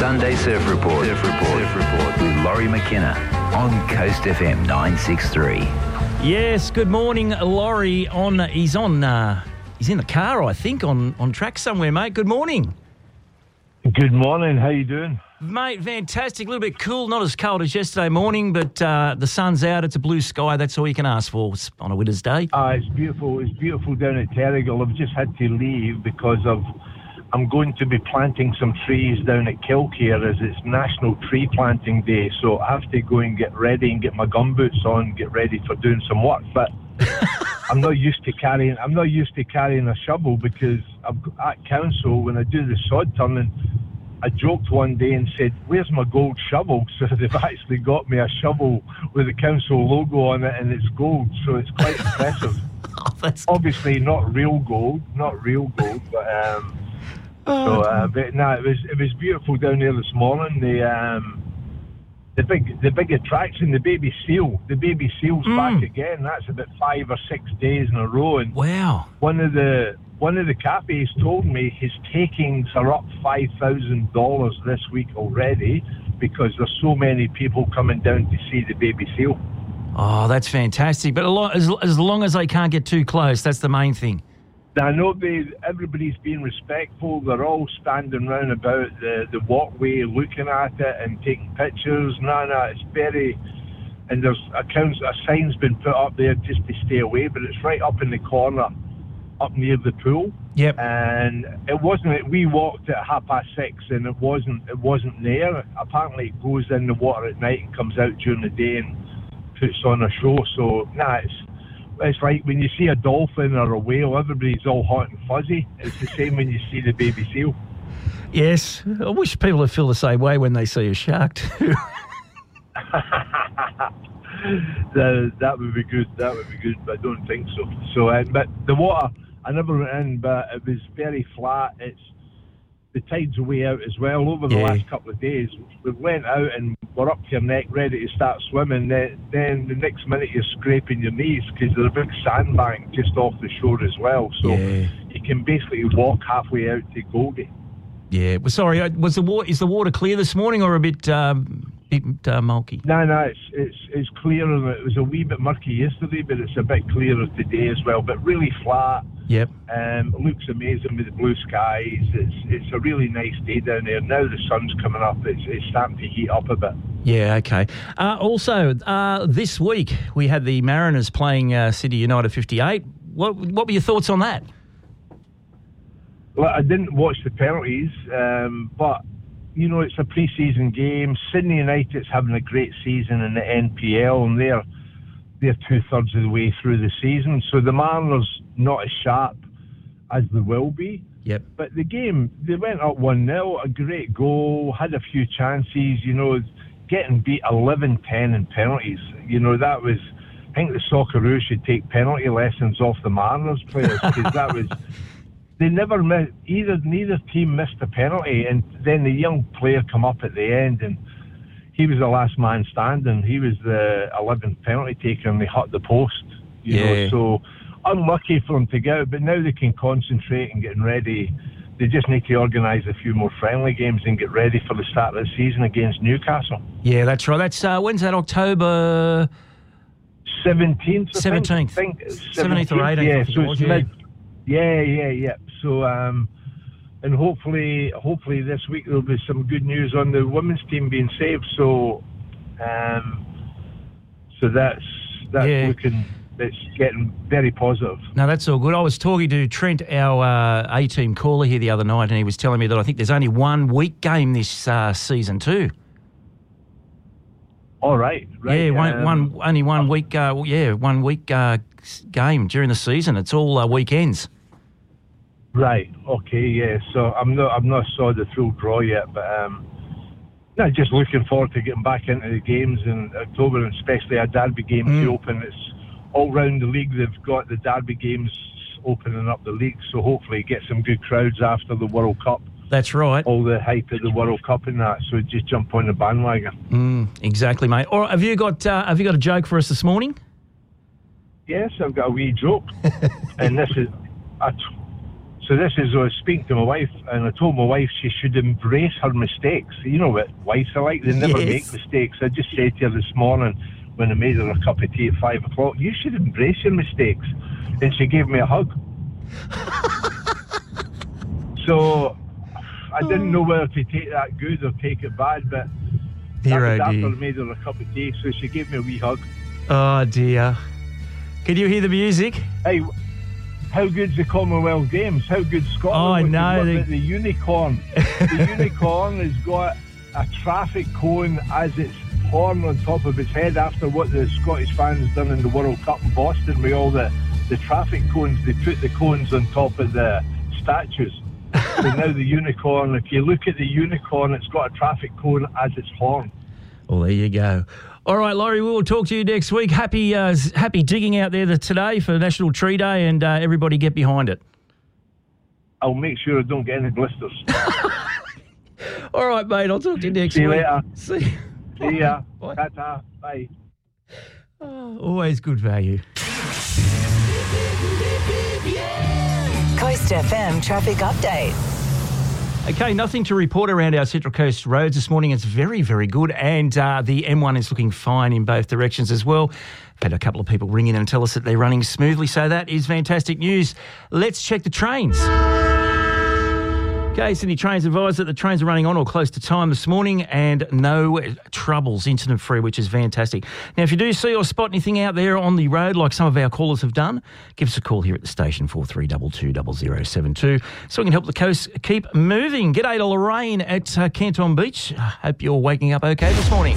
Sunday Surf Report. With Laurie McKenna on Coast FM 963. Yes, good morning, Laurie. He's in the car, I think, on track somewhere, mate. Good morning. Good morning. How you doing? Mate, fantastic. A little bit cool, not as cold as yesterday morning, but the sun's out. It's a blue sky. That's all you can ask for on a winter's day. It's beautiful. It's beautiful down at Terrigal. I've just had to leave because I'm going to be planting some trees down at Kilcare as it's National Tree Planting Day. So I have to go and get ready and get my gumboots on, get ready for doing some work. But I'm not used to carrying a shovel because at council when I do the sod turning, I joked one day and said, "Where's my gold shovel?" So they've actually got me a shovel with the council logo on it, and it's gold. So it's quite impressive. Obviously not real gold, but. But no, it was beautiful down there this morning. The big attraction, the baby seal. The baby seal's back again. That's about 5 or 6 days in a row. And wow! One of the cafes told me his takings are up $5,000 this week already because there's so many people coming down to see the baby seal. Oh, that's fantastic! But as long as they can't get too close, that's the main thing. I know everybody's being respectful. They're all standing round about the walkway looking at it and taking pictures. No, it's very... And there's a sign's been put up there just to stay away, but it's right up in the corner, up near the pool. Yep. And it wasn't... We walked at 6:30 and it wasn't there. Apparently it goes in the water at night and comes out during the day and puts on a show. So, it's like when you see a dolphin or a whale, everybody's all hot and fuzzy. It's the same when you see the baby seal. Yes. I wish people would feel the same way when they see a shark too. That would be good. But I don't think so. So, but the water, I never went in, but it was very flat. The tide's way out as well. Over the last couple of days, we went out and we're up to your neck, ready to start swimming. Then the next minute you're scraping your knees because there's a big sandbank just off the shore as well. So you can basically walk halfway out to Goldie. Yeah. Well, sorry, is the water clear this morning or a bit murky? No, it's clearer. It was a wee bit murky yesterday, but it's a bit clearer today as well. But really flat. Yep. It looks amazing with the blue skies. It's a really nice day down there. Now the sun's coming up. It's starting to heat up a bit. Yeah, okay. Also, this week we had the Mariners playing Sydney United 58. What were your thoughts on that? Well, I didn't watch the penalties, but, it's a pre-season game. Sydney United's having a great season in the NPL, and they're 2/3 of the way through the season. So the Mariners not as sharp as they will be. Yep. But the game, they went up 1-0, a great goal, had a few chances, getting beat 11-10 in penalties. That was... I think the Socceroos should take penalty lessons off the Mariners players because that was... They never missed... Neither team missed a penalty, and then the young player come up at the end and he was the last man standing. He was the 11th penalty taker and they hit the post. You know, so unlucky for them to get out, but now they can concentrate and getting ready. They just need to organise a few more friendly games and get ready for the start of the season against Newcastle. Yeah, that's right. That's when's that? October 17th. 17th. 17th or 18th. Yeah, so it's mid. Yeah. So and hopefully this week there'll be some good news on the women's team being saved. So that's looking. It's getting very positive. No, that's all good. I was talking to Trent, our A-team caller here the other night, and he was telling me that I think there's only 1 week game this season too. All right. Yeah, only 1 week. 1 week game during the season. It's all weekends. Right. Okay. Yeah. So I'm not saw the full draw yet, but just looking forward to getting back into the games in October, and especially a derby game to open. It's all round the league. They've got the derby games opening up the league, so hopefully get some good crowds after the World Cup. That's right. All the hype of the World Cup and that, so just jump on the bandwagon. Exactly, mate. Or have you got a joke for us this morning? Yes, I've got a wee joke, and this is So this is, I was speaking to my wife, and I told my wife she should embrace her mistakes. You know what wives are like, they never make mistakes. I just said to her this morning, when I made her a cup of tea at 5 o'clock, you should embrace your mistakes. And she gave me a hug. So I didn't know whether to take that good or take it bad, but that was after I made her a cup of tea, so she gave me a wee hug. Oh, dear. Can you hear the music? Hey, how good's the Commonwealth Games? How good's Scotland? Oh, I know. The unicorn. The unicorn has got a traffic cone as its horn on top of its head after what the Scottish fans done in the World Cup in Boston with all the traffic cones. They put the cones on top of the statues. So now the unicorn, if you look at the unicorn, it's got a traffic cone as its horn. Well, there you go. All right, Laurie, we will talk to you next week. Happy digging out there today for National Tree Day, and everybody get behind it. I'll make sure I don't get any blisters. All right, mate, I'll talk to you next week. See you later. See ya. Ta-ta. Bye. Oh, always good value. Coast FM traffic update. Okay, nothing to report around our Central Coast roads this morning. It's very, very good, and the M1 is looking fine in both directions as well. I've had a couple of people ring in and tell us that they're running smoothly, so that is fantastic news. Let's check the trains. Okay, Sydney Trains advised that the trains are running on or close to time this morning and no troubles, incident-free, which is fantastic. Now, if you do see or spot anything out there on the road, like some of our callers have done, give us a call here at the station, 4322 0072, so we can help the coast keep moving. G'day to Lorraine at Canton Beach. I hope you're waking up okay this morning.